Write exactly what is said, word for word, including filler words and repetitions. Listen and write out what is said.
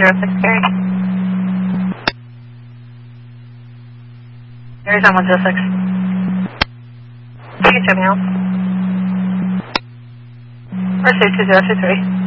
zero six Gary. Gary's on one zero six. You can check me out. Pursuit two zero two three.